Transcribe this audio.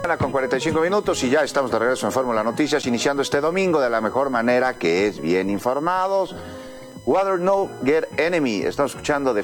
Con 45 minutos y ya estamos de regreso en Fórmula Noticias, iniciando este domingo de la mejor manera, que es bien informados. Water No Get Enemy. Estamos escuchando de